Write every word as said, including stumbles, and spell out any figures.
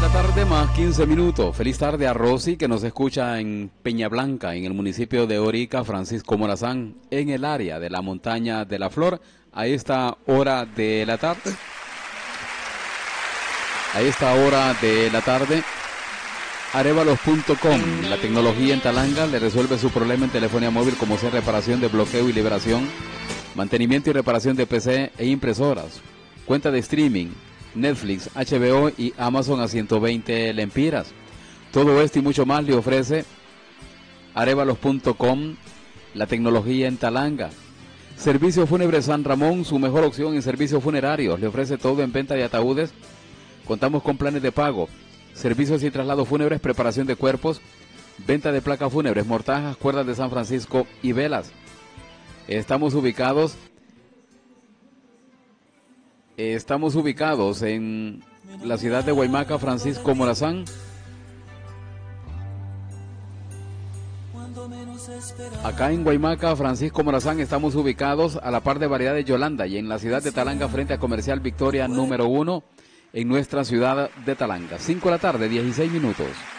Tarde más quince minutos. Feliz tarde a Rosy, que nos escucha en Peña Blanca, en el municipio de Orica, Francisco Morazán, en el área de la montaña de la Flor, a esta hora de la tarde. A esta hora de la tarde, Arevalos punto com, la tecnología en Talanga, le resuelve su problema en telefonía móvil, como sea reparación de bloqueo y liberación, mantenimiento y reparación de P C e impresoras, cuenta de streaming, Netflix, H B O y Amazon a ciento veinte lempiras. Todo esto y mucho más le ofrece Arevalos punto com, la tecnología en Talanga. Servicio Fúnebre San Ramón, su mejor opción en servicios funerarios. Le ofrece todo en venta de ataúdes. Contamos con planes de pago, servicios y traslados fúnebres, preparación de cuerpos, venta de placas fúnebres, mortajas, cuerdas de San Francisco y velas. Estamos ubicados Estamos ubicados en la ciudad de Guaymaca, Francisco Morazán. Acá en Guaymaca, Francisco Morazán, estamos ubicados a la par de Variedades Yolanda, y en la ciudad de Talanga, frente a Comercial Victoria número uno, en nuestra ciudad de Talanga. cinco de la tarde, dieciséis minutos.